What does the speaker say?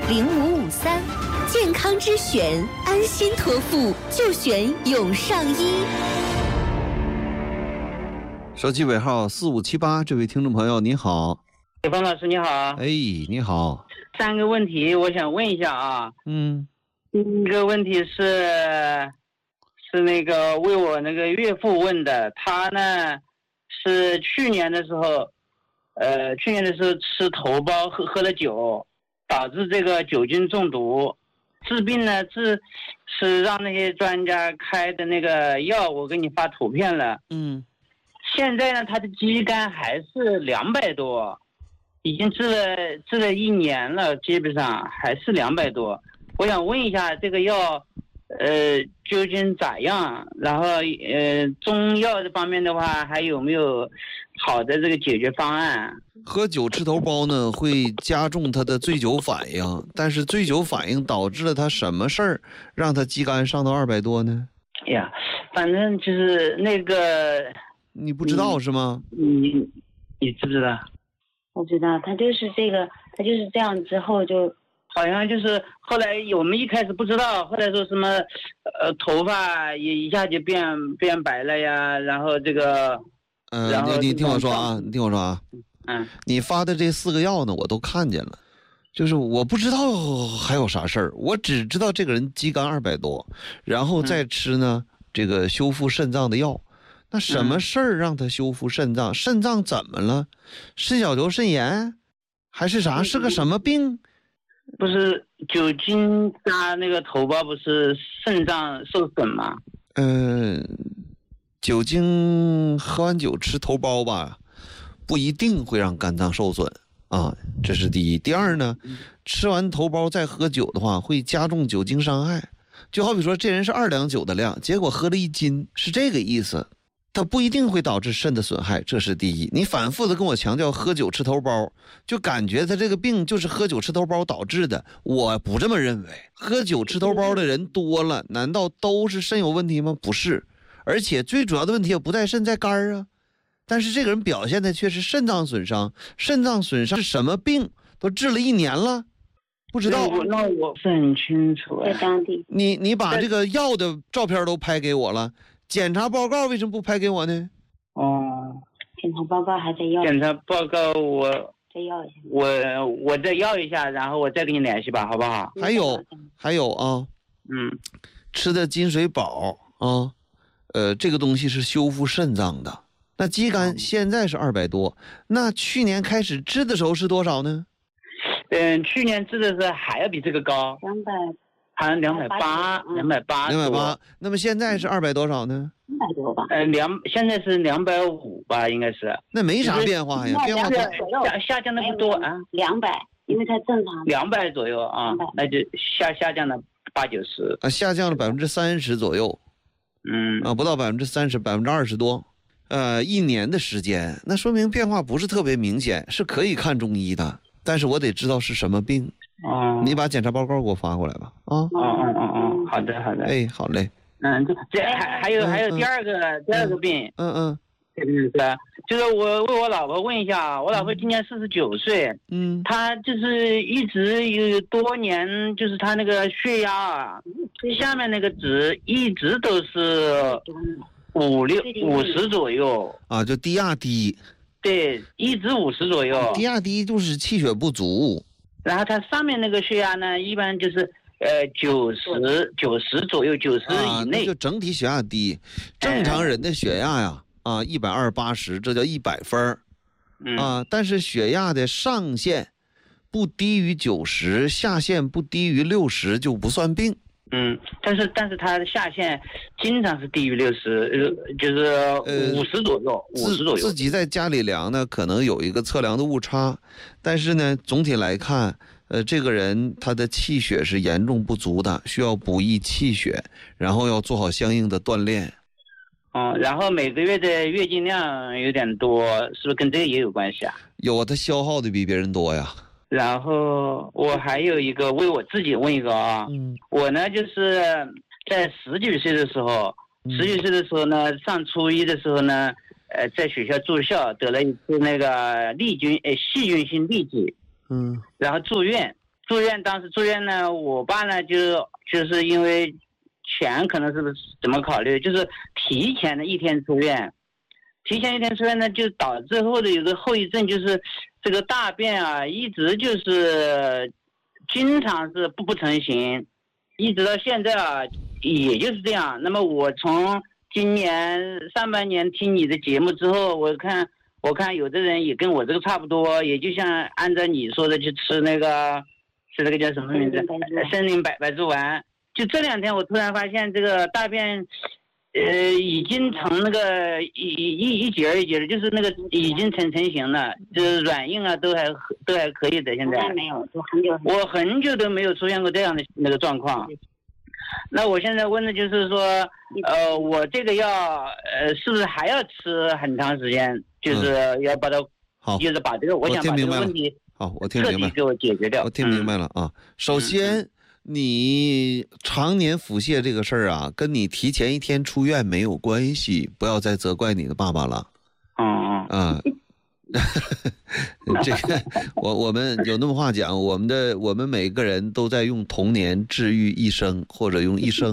0553，健康之选，安心托付就选永上医。 手机尾号4578，这位听众朋友你好。 方老师你好。 哎，你好。 3个问题我想问一下啊。第一个问题是那个为我那个岳父问的，他呢是去年的时候吃头孢喝了酒，导致这个酒精中毒。治病呢是让那些专家开的那个药，我给你发图片了。现在呢他的肌酐还是200多，已经治了1年了，基本上还是200多。我想问一下这个药究竟咋样，然后中药这方面的话还有没有好的这个解决方案？ 喝酒吃头孢呢会加重他的醉酒反应，但是醉酒反应导致了他什么事儿让他肌酐上到200多呢？ 哎呀，反正就是那个你不知道是吗？ 你知不知道？ 我知道，他就是这样之后就好像就是后来我们一开始不知道，后来说什么头发也一下就变白了呀，然后这个然后你听我说啊，你发的这4个药呢我都看见了，就是我不知道还有啥事儿，我只知道这个人肌酐200多，然后再吃呢这个修复肾脏的药。那什么事儿让他修复肾脏？肾脏怎么了？肾小球肾炎还是啥？是个什么病？ 不是酒精加那个头孢，不是肾脏受损吗？ 酒精喝完酒吃头孢吧，不一定会让肝脏受损啊，这是第一。第二呢，吃完头孢再喝酒的话，会加重酒精伤害。就好比说这人是2两酒的量，结果喝了1斤，是这个意思。它不一定会导致肾的损害，这是第一。你反复的跟我强调喝酒吃头孢，就感觉他这个病就是喝酒吃头孢导致的，我不这么认为。喝酒吃头孢的人多了，难道都是肾有问题吗？不是，而且最主要的问题也不在肾，在肝啊。但是这个人表现的却是肾脏损伤，肾脏损伤是什么病？都治了1年了，不知道。 那我不是很清楚。 在当地。 你把这个药的照片都拍给我了。检查报告为什么不拍给我呢？ 检查报告还在要。 检查报告我再要一下。 我再要一下，然后我再跟你联系吧，好不好？ 还有啊，吃的金水宝啊，这个东西是修复肾脏的。那肌酐现在是200多，那去年开始治的时候是多少呢？ 去年治的时候还要比这个高。 200。 好像280。 那么现在是200多少呢 ？200多吧。 现在是250吧，应该是。 那没啥变化呀，变化下降的不多啊。 200，因为它正常。 200左右啊，那就下降了80%。 下降了30%左右。不到30%，20%多。1年的时间，那说明变化不是特别明显，是可以看中医的，但是我得知道是什么病。你把检查报告给我发过来吧。 好的。 哎，好嘞。 这还有第二个病。就是我为我老婆问一下，我老婆今年49岁。她就是一直有多年，就是她那个血压啊，下面那个值一直都是50左右啊，就低压低。 对，一直50左右。 低压低就是气血不足。 然后它上面那个血压呢，一般就是90左右，90以内。 就整体血压低。正常人的血压呀，120/80，这叫100分。但是血压的上限不低于90，下限不低于60就不算病。 但是它的下限经常是低于60，就是50左右， 自己在家里量呢，可能有一个测量的误差，但是呢，总体来看，这个人他的气血是严重不足的，需要补益气血，然后要做好相应的锻炼。 然后每个月的月经量有点多，是不是跟这个也有关系啊？ 有啊，他消耗的比别人多呀。 然后我还有一个为我自己问一个啊，我呢就是在10几岁的时候呢，上初一的时候呢，在学校住校得了一次那个细菌性痢疾，然后住院， 住院，当时住院呢，我爸呢就是因为钱可能是怎么考虑，就是提前的一天出院。提前一天出院呢，就导致后的有个后遗症，就是这个大便啊，一直就是经常是不成形，一直到现在啊，也就是这样。那么我从今年上半年听你的节目之后，我看有的人也跟我这个差不多，也就像按照你说的去吃那个叫什么名字？森林白术丸。就这2天，我突然发现这个大便。已经成那个一节一节的，就是那个已经成型了，就是软硬啊都还可以的。现在没有，我很久都没有出现过这样的那个状况。那我现在问的就是说，我这个药是不是还要吃很长时间？就是要把它就是把这个，我想把这个问题我听明白了， 彻底给我解决掉。 我听明白了啊。首先。你常年腹泻这个事儿啊，跟你提前1天出院没有关系，不要再责怪你的爸爸了。这个我们有那么话讲，我们每个人都在用童年治愈一生，或者用一生